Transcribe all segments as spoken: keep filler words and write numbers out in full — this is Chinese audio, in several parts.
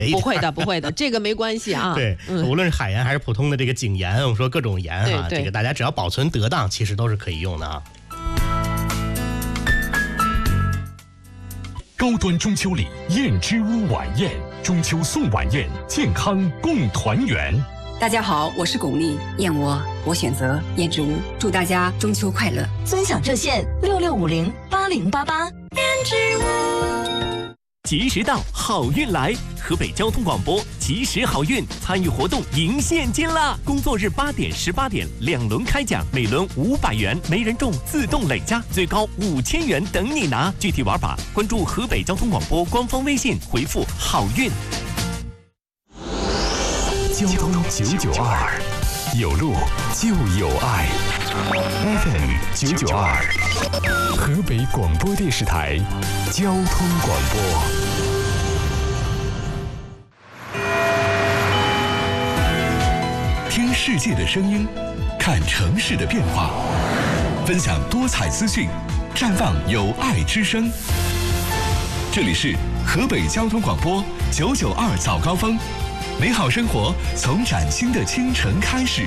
不会的，不会的，这个没关系啊。 对，嗯、无论是海盐还是普通的这个井盐，我们说各种盐哈、啊，这个大家只要保存得当，其实都是可以用的啊。 高端中秋礼燕之屋晚宴，中秋送晚宴，健康共团圆。 大家好，我是巩俐，燕窝我选择燕之屋，祝大家中秋快乐。 尊享热线六六五零八零八八。燕之屋， 及时到，好运来！河北交通广播及时好运参与活动赢现金啦！工作日八点、十八点两轮开奖，每轮五百元，没人中自动累加，最高五千元等你拿。具体玩法关注河北交通广播官方微信，回复好运。 交通九九二，有路就有爱。F M 九九二，河北广播电视台交通广播。听世界的声音，看城市的变化，分享多彩资讯，绽放有爱之声。这里是河北交通广播九九二早高峰。美好生活从崭新的清晨开始。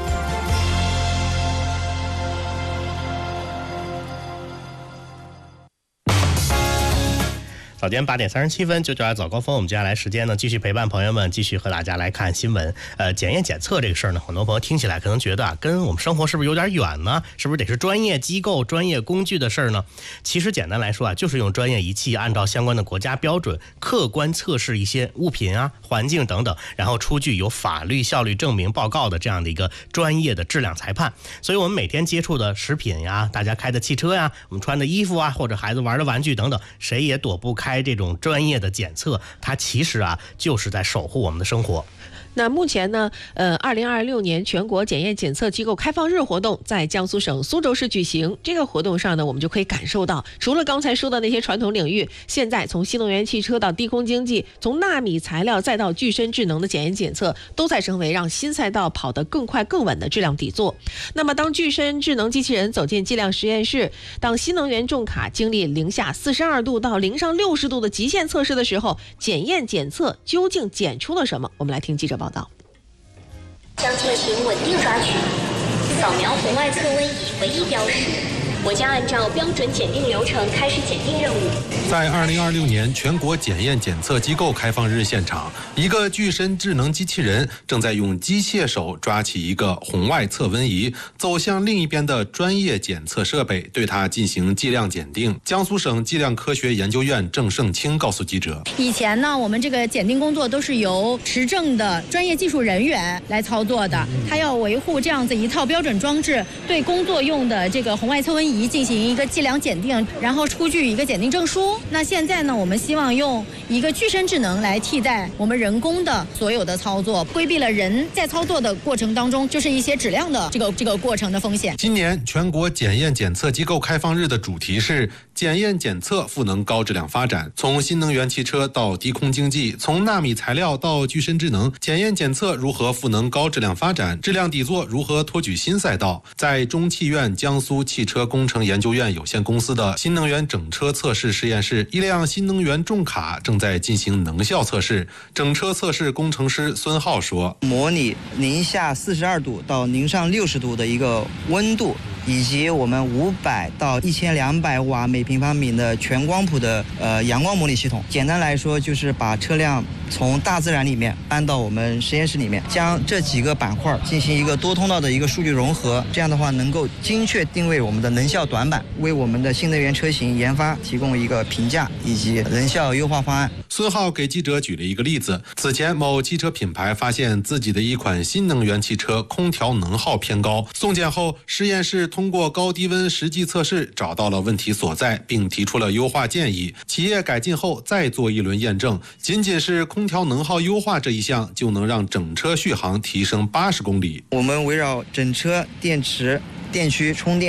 早间八点三十七分，九九二早高峰，我们接下来时间呢，继续陪伴朋友们，继续和大家来看新闻。呃，检验检测这个事儿呢，很多朋友听起来可能觉得啊，跟我们生活是不是有点远呢？是不是得是专业机构、专业工具的事儿呢？其实简单来说啊，就是用专业仪器，按照相关的国家标准，客观测试一些物品啊、环境等等，然后出具有法律效力证明报告的这样的一个专业的质量裁判。所以我们每天接触的食品呀、大家开的汽车呀、我们穿的衣服啊，或者孩子玩的玩具等等，谁也躲不开这种专业的检测，它其实啊就是在守护我们的生活。 那目前呢，呃，二零二六年全国检验检测机构开放日活动在江苏省苏州市举行。这个活动上呢，我们就可以感受到，除了刚才说的那些传统领域，现在从新能源汽车到低空经济，从纳米材料再到具身智能的检验检测，都在成为让新赛道跑得更快更稳的质量底座。那么，当具身智能机器人走进计量实验室，当新能源重卡经历零下四十二度到零上六十度的极限测试的时候，检验检测究竟检出了什么？我们来听记者报道。 将进行稳定抓取，扫描红外测温仪唯一标识。我将按照标准检定流程开始检定任务。 在二零二六年全国检验检测机构开放日现场，一个具身智能机器人正在用机械手抓起一个红外测温仪，走向另一边的专业检测设备，对它进行计量检定。江苏省计量科学研究院郑胜清告诉记者： 以前呢，我们这个检定工作都是由持证的专业技术人员来操作的，他要维护这样子一套标准装置，对工作用的这个红外测温仪进行一个计量检定，然后出具一个检定证书。那现在呢，我们希望用一个具身智能来替代我们人工的所有的操作，规避了人在操作的过程当中就是一些质量的这个这个过程的风险。 今年全国检验检测机构开放日的主题是检验检测赋能高质量发展，从新能源汽车到低空经济，从纳米材料到具身智能，检验检测如何赋能高质量发展，质量底座如何托举新赛道。在中汽院江苏汽车工程研究院有限公司的新能源整车测试实验室，一辆新能源重卡正在进行能效测试。整车测试工程师孙浩说： 模拟零下四十二度到零上六十度的一个温度，以及我们五百到一千两百瓦每平方米的全光谱的呃阳光模拟系统。简单来说，就是把车辆从大自然里面搬到我们实验室里面，将这几个板块进行一个多通道的一个数据融合，这样的话能够精确定位我们的能效短板，为我们的新能源车型研发提供一个评价以及能效优化方案。 孙浩给记者举了一个例子，此前某汽车品牌发现自己的一款新能源汽车空调能耗偏高，送检后实验室通过高低温实际测试找到了问题所在，并提出了优化建议。企业改进后再做一轮验证，仅仅是空调能耗优化这一项就能让整车续航提升八十公里。 我们围绕整车电池、电驱、充电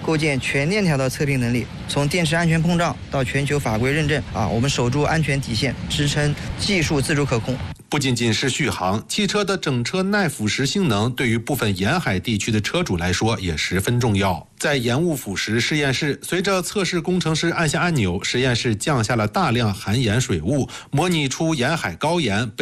构建全链条的测评能力，从电池安全碰撞到全球法规认证啊，我们守住安全底线，支撑技术自主可控。 不仅仅是续航，汽车的整车耐腐蚀性能对于部分沿海地区的车主来说也十分重要。在盐雾腐蚀实验室，随着测试工程师按下按钮，实验室降下了大量含盐水雾，模拟出沿海高盐被